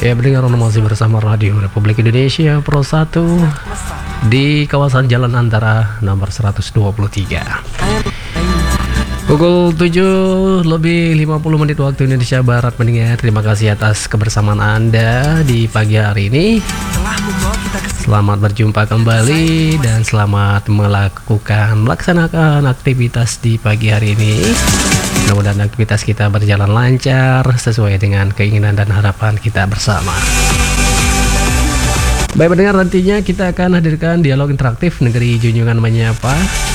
Ya, pendengar masih bersama Radio Republik Indonesia Pro 1 di kawasan Jalan Antara nomor 123. Pukul 7 lebih 50 menit waktu Indonesia Barat, pendengar. Terima kasih atas kebersamaan Anda di pagi hari ini. Selamat berjumpa kembali dan selamat melaksanakan aktivitas di pagi hari ini. Mudah-mudahan aktivitas kita berjalan lancar sesuai dengan keinginan dan harapan kita bersama. Baik pendengar, nantinya kita akan hadirkan dialog interaktif Negeri Junjungan Menyapa